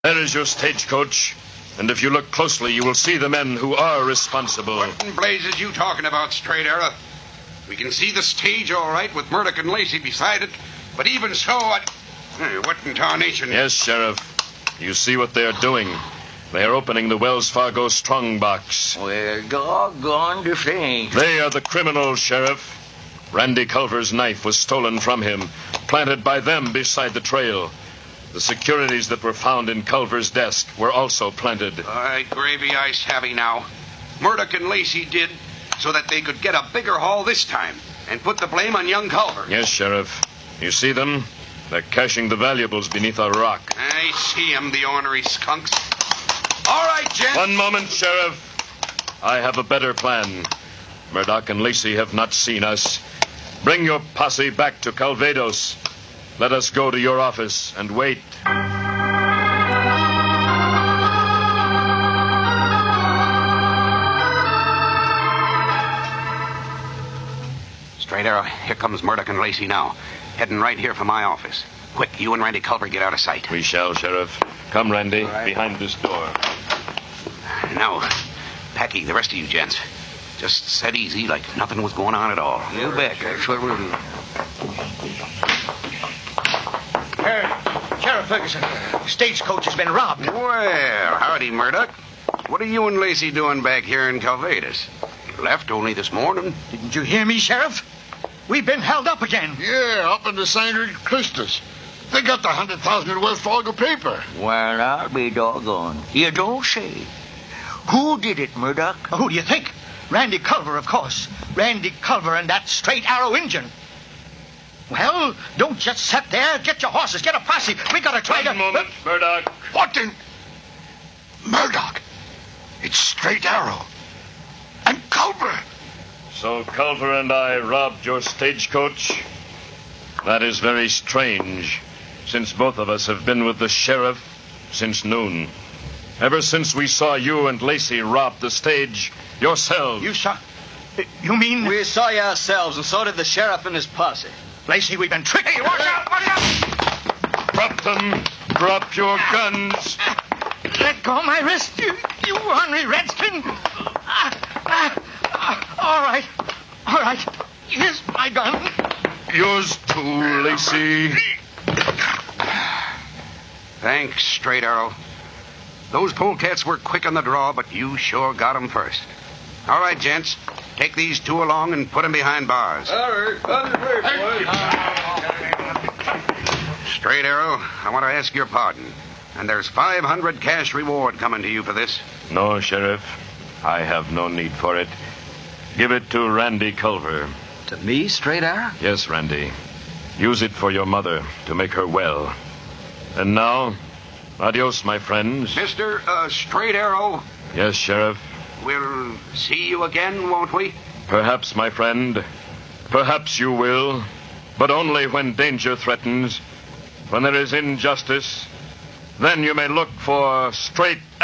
There is your stagecoach. And if you look closely, you will see the men who are responsible. What in blazes you talking about, Straight Arrow? We can see the stage all right with Murdoch and Lacey beside it, but even so, what in tarnation? Yes, Sheriff. You see what they are doing. They are opening the Wells Fargo strongbox. Well, doggone the thing. They are the criminals, Sheriff. Randy Culver's knife was stolen from him, planted by them beside the trail. The securities that were found in Culver's desk were also planted. All right, gravy, I savvy now. Murdoch and Lacey did so that they could get a bigger haul this time and put the blame on young Culver. Yes, Sheriff. You see them? They're caching the valuables beneath a rock. I see 'em, the ornery skunks. All right, gents. One moment, Sheriff. I have a better plan. Murdoch and Lacey have not seen us. Bring your posse back to Calvados. Let us go to your office and wait. Straight Arrow, here comes Murdoch and Lacey now, heading right here for my office. Quick, you and Randy Culver get out of sight. We shall, Sheriff. Come, Randy, right. behind this door. Now, Packy, the rest of you gents, just sit easy like nothing was going on at all. You bet. That's what we'll do. Sheriff Ferguson, stagecoach has been robbed. Well, howdy, Murdoch. What are you and Lacey doing back here in Calvados? You left only this morning. Didn't you hear me, Sheriff? We've been held up again. Yeah, up in the St. Christus. They got the 100,000 in Wells Fargo paper. Well, I'll be doggone. You don't say. Who did it, Murdoch? Who do you think? Randy Culver, of course. Randy Culver and that Straight Arrow Injun. Well, don't just sit there. Get your horses. Get a posse. We gotta try One moment, Murdoch. What in... Murdoch. It's Straight Arrow. And Culver. So Culver and I robbed your stagecoach? That is very strange, since both of us have been with the sheriff since noon. Ever since we saw you and Lacey rob the stage yourselves. You saw... You mean... We saw you ourselves, and so did the sheriff and his posse. Lacey, we've been tricked. Hey, watch out! Watch out! Drop them. Drop your guns. Let go of my wrist, you ornery redskin. All right. All right. Here's my gun. Yours too, Lacey. Thanks, Straight Arrow. Those polecats were quick on the draw, but you sure got 'em first. All right, gents. Take these two along and put 'em behind bars. All right. Straight Arrow, I want to ask your pardon. And there's 500 cash reward coming to you for this. No, Sheriff. I have no need for it. Give it to Randy Culver. To me, Straight Arrow? Yes, Randy. Use it for your mother to make her well. And now, adios, my friends. Mr. Straight Arrow, Yes, Sheriff. we'll see you again, won't we? Perhaps, my friend. Perhaps you will. But only when danger threatens. When there is injustice. Then you may look for Straight